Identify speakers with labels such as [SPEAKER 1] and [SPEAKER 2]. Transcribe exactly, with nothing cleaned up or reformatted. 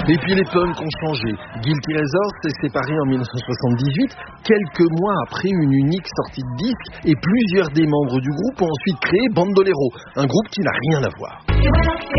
[SPEAKER 1] Et puis les punks ont changé. Guilty Razor s'est séparé en mille neuf cent soixante-dix-huit, quelques mois après une unique sortie de disque, et plusieurs des membres du groupe ont ensuite créé Bandolero, un groupe qui n'a rien à voir.